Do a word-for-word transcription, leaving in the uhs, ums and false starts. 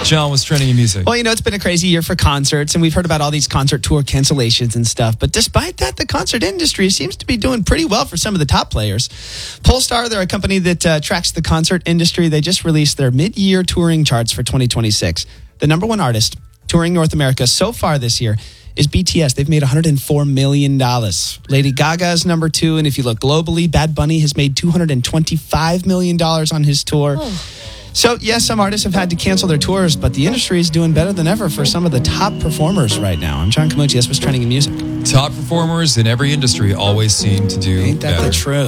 John, what's trending in music? Well, you know, it's been a crazy year for concerts, and we've heard about all these concert tour cancellations and stuff. But despite that, the concert industry seems to be doing pretty well for some of the top players. Polestar, they're a company that uh, tracks the concert industry. They just released their mid-year touring charts for twenty twenty-six. The number one artist touring North America so far this year is B T S. They've made one hundred four million dollars. Lady Gaga is number two, and if you look globally, Bad Bunny has made two hundred twenty-five million dollars on his tour. Oh. So, yes, some artists have had to cancel their tours, but the industry is doing better than ever for some of the top performers right now. I'm John Camucci. That's what's trending in music. Top performers in every industry always seem to do Ain't that better. the truth?